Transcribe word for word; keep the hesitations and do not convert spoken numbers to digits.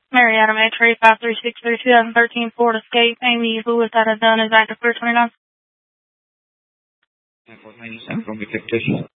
Marietta X-ray five three six three, two thousand thirteen Ford Escape. Amy Lewis out of Dunn is active for twenty-nine. Airport ninety-seven from the fictitious.